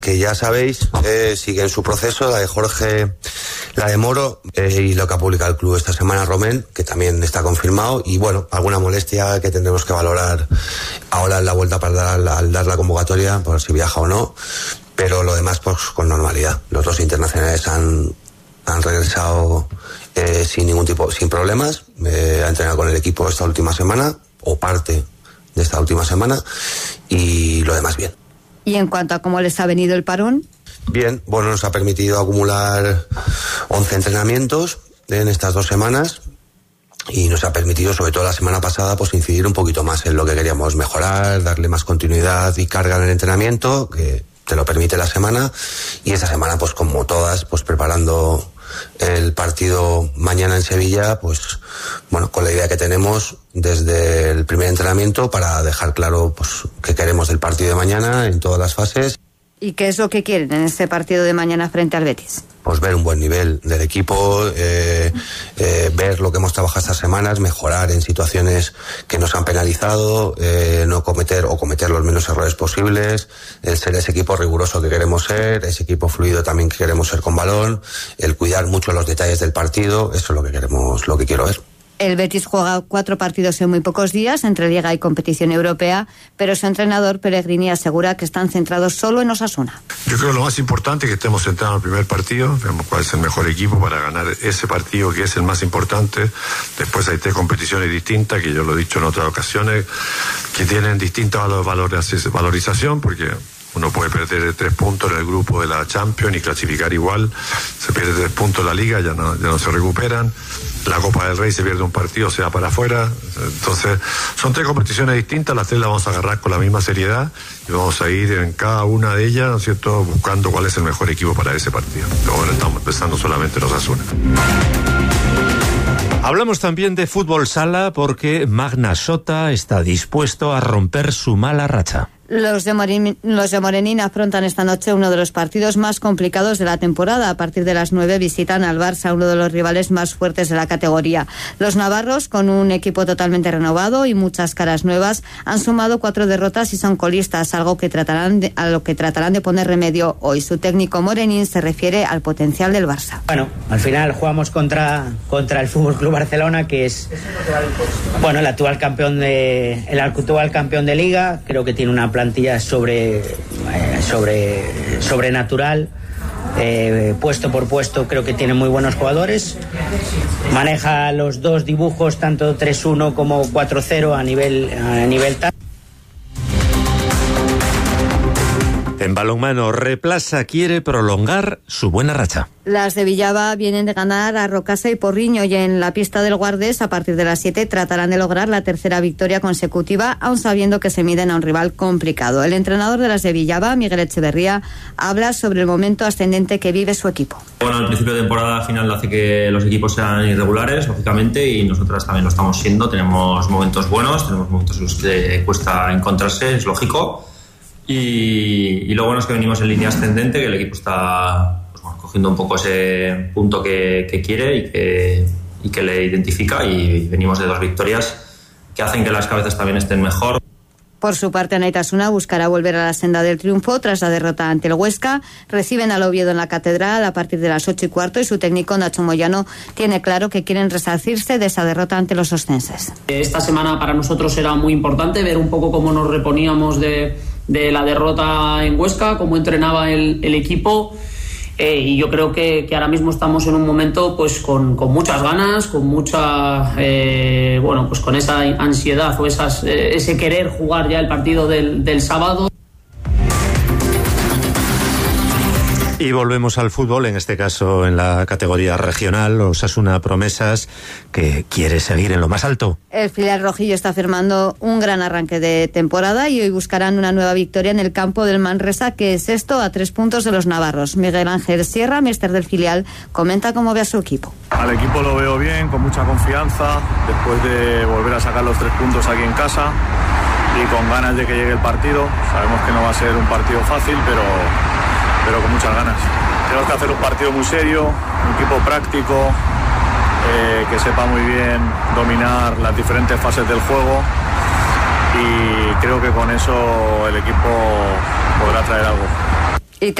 Que ya sabéis, sigue en su proceso, la de Jorge, la de Moro, y lo que ha publicado el club esta semana, Romén, que también está confirmado, y bueno, alguna molestia que tendremos que valorar ahora en la vuelta para al dar la convocatoria, por si viaja o no, pero lo demás pues con normalidad. Los dos internacionales han regresado sin problemas, ha entrenado con el equipo esta última semana, o parte de esta última semana, y lo demás bien. ¿Y en cuanto a cómo les ha venido el parón? Bien, bueno, nos ha permitido acumular 11 entrenamientos en estas 2 semanas y nos ha permitido, sobre todo la semana pasada, pues incidir un poquito más en lo que queríamos mejorar, darle más continuidad y carga en el entrenamiento, que te lo permite la semana, y esta semana, pues como todas, pues preparando el partido mañana en Sevilla, pues bueno, con la idea que tenemos desde el primer entrenamiento para dejar claro pues qué queremos del partido de mañana en todas las fases. ¿Y qué es lo que quieren en este partido de mañana frente al Betis? Pues ver un buen nivel del equipo, ver lo que hemos trabajado estas semanas, mejorar en situaciones que nos han penalizado, no cometer o cometer los menos errores posibles, el ser ese equipo riguroso que queremos ser, ese equipo fluido también que queremos ser con balón, el cuidar mucho los detalles del partido, eso es lo que queremos, lo que quiero ver. El Betis juega 4 partidos en muy pocos días, entre Liga y competición europea, pero su entrenador Pellegrini asegura que están centrados solo en Osasuna. Yo creo que lo más importante es que estemos centrados en el primer partido, veamos cuál es el mejor equipo para ganar ese partido, que es el más importante. Después hay 3 competiciones distintas, que yo lo he dicho en otras ocasiones, que tienen distinta valorización, porque uno puede perder 3 puntos en el grupo de la Champions y clasificar igual. Se pierde 3 puntos en la Liga, ya no se recuperan. La Copa del Rey se pierde un partido, se va para afuera. Entonces, son 3 competiciones distintas, las 3 las vamos a agarrar con la misma seriedad y vamos a ir en cada una de ellas, ¿no es cierto?, buscando cuál es el mejor equipo para ese partido. Pero bueno, estamos pensando solamente en Osasuna. Hablamos también de fútbol sala porque Magna Sota está dispuesto a romper su mala racha. Los de Morenín afrontan esta noche uno de los partidos más complicados de la temporada. A partir de las 9 visitan al Barça, uno de los rivales más fuertes de la categoría. Los navarros, con un equipo totalmente renovado y muchas caras nuevas, han sumado 4 derrotas y son colistas, algo que a lo que tratarán de poner remedio hoy. Su técnico Morenín se refiere al potencial del Barça. Bueno, al final jugamos contra el Fútbol Club Barcelona, que es el actual campeón de Liga. Creo que tiene una plantilla sobrenatural, puesto por puesto. Creo que tiene muy buenos jugadores, maneja los 2 dibujos, tanto 3-1 como 4-0 a nivel tal. En balonmano, Replasa quiere prolongar su buena racha. Las de Villaba vienen de ganar a Rocasa y Porriño, y en la pista del Guardés, a partir de las 7, tratarán de lograr la 3ª victoria consecutiva, aun sabiendo que se miden a un rival complicado. El entrenador de las de Villaba, Miguel Echeverría, habla sobre el momento ascendente que vive su equipo. Bueno, al principio de temporada al final hace que los equipos sean irregulares, lógicamente, y nosotras también lo estamos siendo. Tenemos momentos buenos, tenemos momentos en los que cuesta encontrarse, es lógico. Y lo bueno es que venimos en línea ascendente, que el equipo está cogiendo un poco ese punto que quiere y que le identifica, y venimos de 2 victorias que hacen que las cabezas también estén mejor. Por su parte, Anaitasuna buscará volver a la senda del triunfo tras la derrota ante el Huesca. Reciben al Oviedo en la Catedral a partir de las 8:15 y su técnico Nacho Moyano tiene claro que quieren resarcirse de esa derrota ante los oscenses. Esta semana para nosotros era muy importante ver un poco cómo nos reponíamos de la derrota en Huesca, cómo entrenaba el equipo. Y yo creo que ahora mismo estamos en un momento pues con muchas ganas, con mucha pues con esa ansiedad o ese querer jugar ya el partido del sábado. Y volvemos al fútbol, en este caso en la categoría regional. Osasuna Promesas, que quiere seguir en lo más alto. El filial rojillo está firmando un gran arranque de temporada y hoy buscarán una nueva victoria en el campo del Manresa, que es sexto a 3 puntos de los navarros. Miguel Ángel Sierra, míster del filial, comenta cómo ve a su equipo. Al equipo lo veo bien, con mucha confianza, después de volver a sacar los 3 puntos aquí en casa y con ganas de que llegue el partido. Sabemos que no va a ser un partido fácil, pero con muchas ganas. Tenemos que hacer un partido muy serio, un equipo práctico, que sepa muy bien dominar las diferentes fases del juego, y creo que con eso el equipo podrá traer algo.